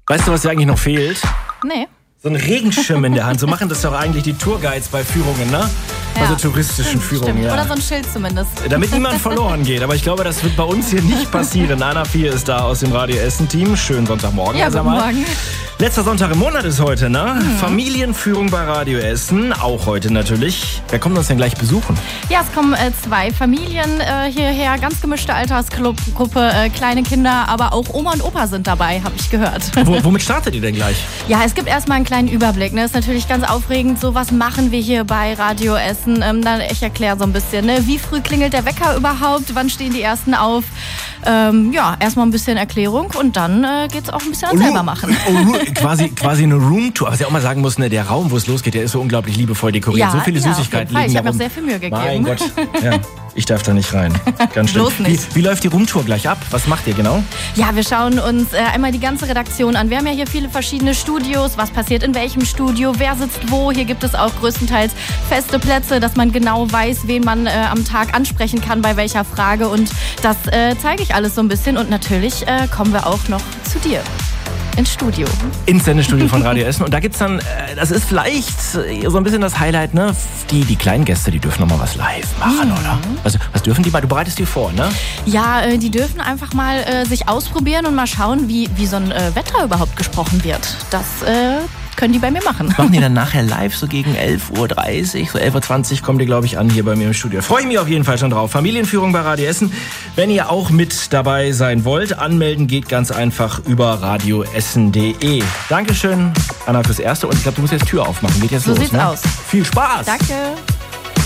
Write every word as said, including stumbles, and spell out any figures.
Weißt du, was dir eigentlich noch fehlt? Nee. So ein Regenschirm in der Hand. So machen das doch eigentlich die Tourguides bei Führungen, ne? Ja, also touristischen stimmt, Führungen, stimmt. ja. Oder so ein Schild zumindest. Damit niemand verloren geht. Aber ich glaube, das wird bei uns hier nicht passieren. Anna vier ist da aus dem Radio Essen-Team. Schönen Sonntagmorgen. Ja, erst guten einmal. Morgen. Letzter Sonntag im Monat ist heute, ne? Mhm. Familienführung bei Radio Essen. Auch heute natürlich. Wer kommt uns denn gleich besuchen? Ja, es kommen äh, zwei Familien äh, hierher. Ganz gemischte Altersgruppe. Äh, kleine Kinder, aber auch Oma und Opa sind dabei, habe ich gehört. Wo, womit startet ihr denn gleich? Ja, es gibt erstmal einen kleinen Überblick. Ne? Ist natürlich ganz aufregend. So, was machen wir hier bei Radio Essen? Ähm, dann, ich erkläre so ein bisschen, ne? Wie früh klingelt der Wecker überhaupt? Wann stehen die Ersten auf? Ähm, ja, erstmal ein bisschen Erklärung und dann äh, geht's auch ein bisschen an selber machen. Oh, quasi, quasi eine Roomtour. Was ich auch mal sagen muss, ne, der Raum, wo es losgeht, der ist so unglaublich liebevoll dekoriert. Ja, so viele ja, Süßigkeiten liegen liegen Ich habe da mir sehr viel Mühe gegeben. Mein Gott, ja. Ich darf da nicht rein. Ganz schön. Bloß nicht. Wie, wie läuft die Roomtour gleich ab? Was macht ihr genau? Ja, wir schauen uns äh, einmal die ganze Redaktion an. Wir haben ja hier viele verschiedene Studios. Was passiert in welchem Studio? Wer sitzt wo? Hier gibt es auch größtenteils feste Plätze, dass man genau weiß, wen man äh, am Tag ansprechen kann, bei welcher Frage. Und das äh, zeige ich alles so ein bisschen. Und natürlich äh, kommen wir auch noch zu dir. Ins Studio. Ins Sendestudio von Radio Essen. Und da gibt's dann, äh, das ist vielleicht so ein bisschen das Highlight, ne? Die, die kleinen Gäste, die dürfen nochmal was live machen, mhm. oder? Also, was dürfen die? Du bereitest die vor, ne? Ja, äh, die dürfen einfach mal äh, sich ausprobieren und mal schauen, wie, wie so ein äh, Wetter überhaupt gesprochen wird. Das äh, können die bei mir machen. Machen die dann nachher live so gegen elf Uhr dreißig, so elf Uhr zwanzig kommen die, glaube ich, an hier bei mir im Studio. Freue ich mich auf jeden Fall schon drauf. Familienführung bei Radio Essen. Wenn ihr auch mit dabei sein wollt, anmelden geht ganz einfach über radioessen punkt de. Dankeschön, Anna, fürs Erste. Und ich glaube, du musst jetzt Tür aufmachen. Geht jetzt so los, sieht's ne? aus. Viel Spaß! Danke!